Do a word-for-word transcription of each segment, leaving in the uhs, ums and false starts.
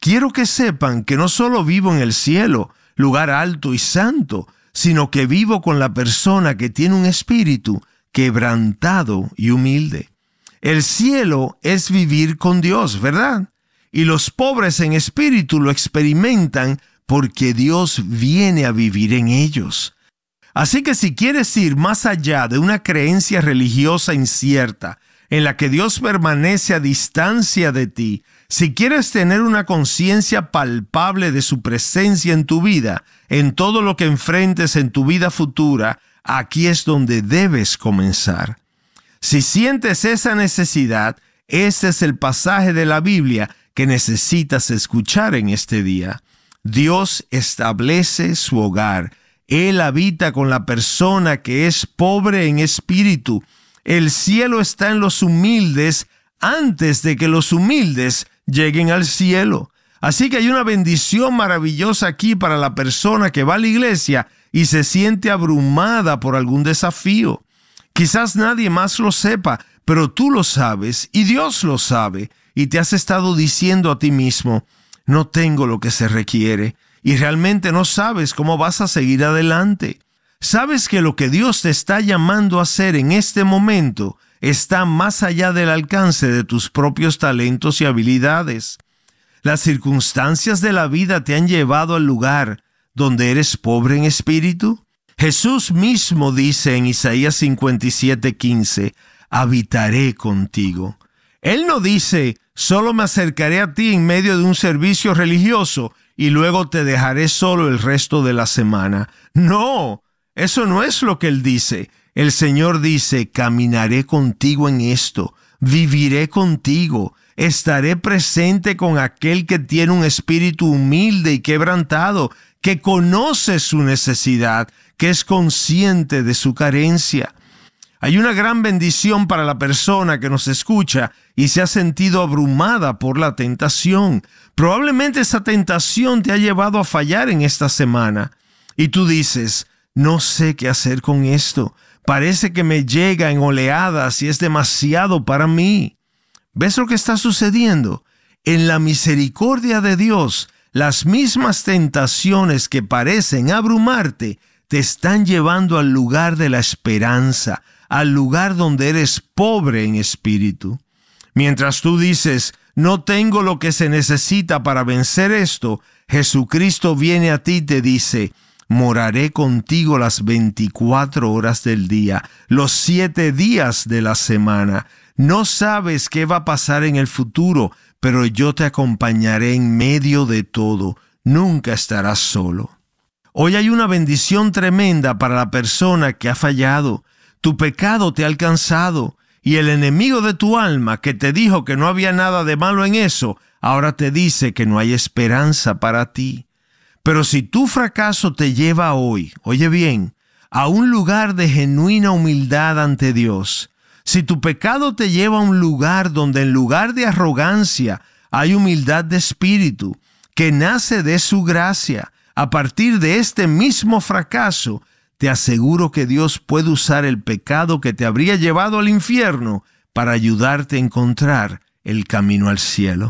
quiero que sepan que no solo vivo en el cielo, lugar alto y santo, sino que vivo con la persona que tiene un espíritu quebrantado y humilde. El cielo es vivir con Dios, ¿verdad? Y los pobres en espíritu lo experimentan porque Dios viene a vivir en ellos. Así que si quieres ir más allá de una creencia religiosa incierta, en la que Dios permanece a distancia de ti, si quieres tener una conciencia palpable de su presencia en tu vida, en todo lo que enfrentes en tu vida futura, aquí es donde debes comenzar. Si sientes esa necesidad, este es el pasaje de la Biblia que necesitas escuchar en este día. Dios establece su hogar. Él habita con la persona que es pobre en espíritu. El cielo está en los humildes antes de que los humildes lleguen al cielo. Así que hay una bendición maravillosa aquí para la persona que va a la iglesia y se siente abrumada por algún desafío. Quizás nadie más lo sepa, pero tú lo sabes y Dios lo sabe, y te has estado diciendo a ti mismo, no tengo lo que se requiere, y realmente no sabes cómo vas a seguir adelante. Sabes que lo que Dios te está llamando a hacer en este momento está más allá del alcance de tus propios talentos y habilidades. Las circunstancias de la vida te han llevado al lugar donde eres pobre en espíritu. Jesús mismo dice en Isaías cincuenta y siete quince, habitaré contigo. Él no dice, solo me acercaré a ti en medio de un servicio religioso y luego te dejaré solo el resto de la semana. No, eso no es lo que Él dice. El Señor dice, caminaré contigo en esto, viviré contigo, estaré presente con aquel que tiene un espíritu humilde y quebrantado, que conoce su necesidad, que es consciente de su carencia. Hay una gran bendición para la persona que nos escucha y se ha sentido abrumada por la tentación. Probablemente esa tentación te ha llevado a fallar en esta semana. Y tú dices, no sé qué hacer con esto. Parece que me llega en oleadas y es demasiado para mí. ¿Ves lo que está sucediendo? En la misericordia de Dios, las mismas tentaciones que parecen abrumarte te están llevando al lugar de la esperanza, al lugar donde eres pobre en espíritu. Mientras tú dices, no tengo lo que se necesita para vencer esto, Jesucristo viene a ti y te dice, moraré contigo las veinticuatro horas del día, los siete días de la semana. No sabes qué va a pasar en el futuro, pero yo te acompañaré en medio de todo. Nunca estarás solo. Hoy hay una bendición tremenda para la persona que ha fallado. Tu pecado te ha alcanzado y el enemigo de tu alma que te dijo que no había nada de malo en eso, ahora te dice que no hay esperanza para ti. Pero si tu fracaso te lleva hoy, oye bien, a un lugar de genuina humildad ante Dios, si tu pecado te lleva a un lugar donde en lugar de arrogancia hay humildad de espíritu que nace de su gracia, a partir de este mismo fracaso, te aseguro que Dios puede usar el pecado que te habría llevado al infierno para ayudarte a encontrar el camino al cielo.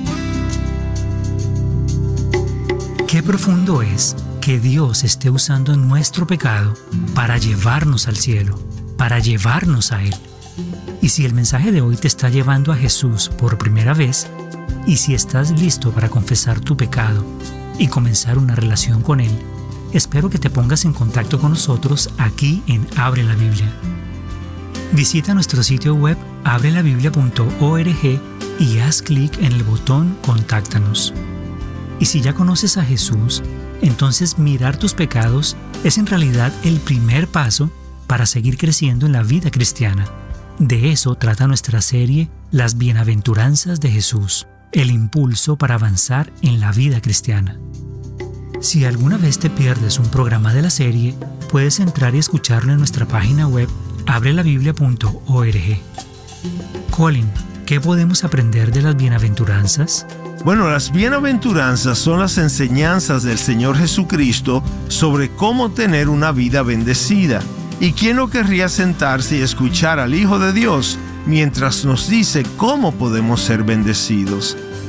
Qué profundo es que Dios esté usando nuestro pecado para llevarnos al cielo, para llevarnos a Él. Y si el mensaje de hoy te está llevando a Jesús por primera vez, y si estás listo para confesar tu pecado y comenzar una relación con Él, espero que te pongas en contacto con nosotros aquí en Abre la Biblia. Visita nuestro sitio web abre la biblia punto org y haz clic en el botón Contáctanos. Y si ya conoces a Jesús, entonces mirar tus pecados es en realidad el primer paso para seguir creciendo en la vida cristiana. De eso trata nuestra serie Las Bienaventuranzas de Jesús, el impulso para avanzar en la vida cristiana. Si alguna vez te pierdes un programa de la serie, puedes entrar y escucharlo en nuestra página web abre la biblia punto org. Colin, ¿qué podemos aprender de las bienaventuranzas? Bueno, las bienaventuranzas son las enseñanzas del Señor Jesucristo sobre cómo tener una vida bendecida. ¿Y quién no querría sentarse y escuchar al Hijo de Dios mientras nos dice cómo podemos ser bendecidos?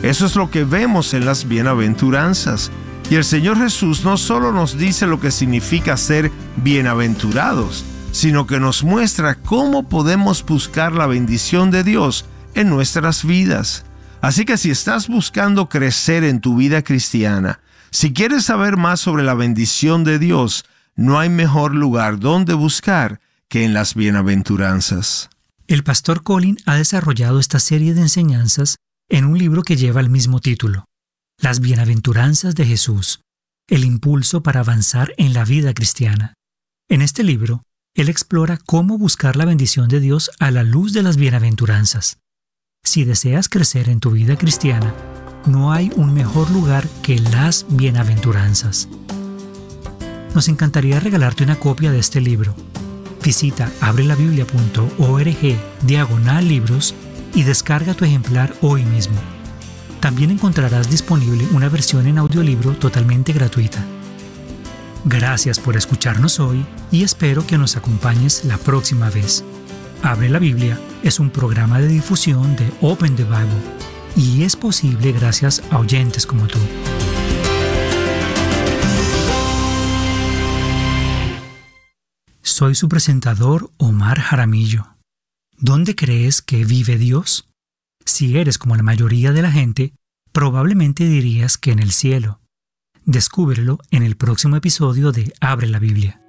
Eso es lo que vemos en las bienaventuranzas. Y el Señor Jesús no solo nos dice lo que significa ser bienaventurados, sino que nos muestra cómo podemos buscar la bendición de Dios en nuestras vidas. Así que si estás buscando crecer en tu vida cristiana, si quieres saber más sobre la bendición de Dios, no hay mejor lugar donde buscar que en las bienaventuranzas. El pastor Colin ha desarrollado esta serie de enseñanzas en un libro que lleva el mismo título, Las Bienaventuranzas de Jesús, el impulso para avanzar en la vida cristiana. En este libro, él explora cómo buscar la bendición de Dios a la luz de las bienaventuranzas. Si deseas crecer en tu vida cristiana, no hay un mejor lugar que las bienaventuranzas. Nos encantaría regalarte una copia de este libro. Visita abrelabiblia punto org diagonal libros y descarga tu ejemplar hoy mismo. También encontrarás disponible una versión en audiolibro totalmente gratuita. Gracias por escucharnos hoy y espero que nos acompañes la próxima vez. Abre la Biblia es un programa de difusión de Open the Bible y es posible gracias a oyentes como tú. Soy su presentador Omar Jaramillo. ¿Dónde crees que vive Dios? Si eres como la mayoría de la gente, probablemente dirías que en el cielo. Descúbrelo en el próximo episodio de Abre la Biblia.